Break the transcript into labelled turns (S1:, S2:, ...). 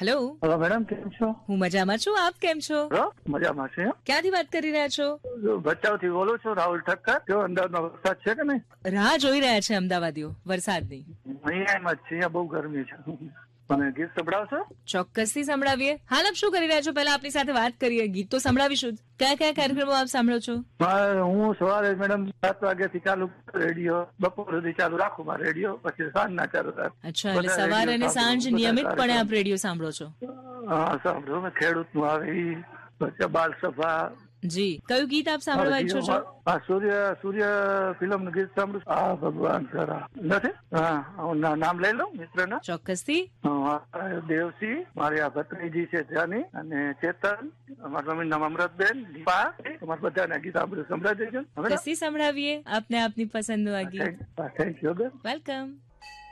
S1: Hello.
S2: Hello madam, કેમ છો?
S1: હું મજામાં છું, આપ કેમ છો?
S2: મજામાં છે.
S1: ક્યાંથી વાત કરી રહ્યા છો?
S2: ભચાઉ થી બોલું છું, રાહુલ ઠક્કર. કેવો અમદાવાદમાં વરસાદ છે કે નહીં?
S1: રાહ જોઈ રહ્યા છે અમદાવાદીઓ વરસાદની.
S2: અહીંયા એમ જ છે, અહીંયા બહુ ગરમી છે. મને ગીત સંભળાવશો?
S1: ચોક્કસથી સંભળાવીએ. હાલ આપ શું કરી રહ્યા છો? પહેલા આપની સાથે વાત કરીએ, ગીત તો સંભળાવીશું જ. કયા કયા કાર્યક્રમો આપ સાંભળો છો?
S2: હું સવારે મેડમ 7 વાગ્યાથી ચાલુ રેડિયો, બપોર સુધી ચાલુ રાખું મારો રેડિયો, પછી સાંજના ચાલુ રાખું.
S1: અચ્છા, એટલે સવાર અને સાંજ નિયમિતપણે આપ રેડિયો સાંભળો છો?
S2: હા, સાંભળો. ખેડૂત નું આવે ઈ, પછી બાલ સભા.
S1: જી, કયું ગીત આપ સાંભળવા ઈચ્છો છો?
S2: સૂર્ય ફિલ્મ નું ગીત સાંભળું. હા, ભગવાન ખરા નથી. હા, નામ લઈ લઉં મિત્રના.
S1: ચોક્કસથી.
S2: દેવસિંહ, મારી આ ભત્રીજી છે જાની, અને ચેતન, અમારા મમ્મી નામ અમૃતબેન, દીપા, તમારા બધાના ગીત આપણે સંભળાવી દેજો.
S1: ચોક્કસથી સંભળાવીએ આપને આપની પસંદનું આ ગીત.
S2: Thank you.
S1: વેલકમ.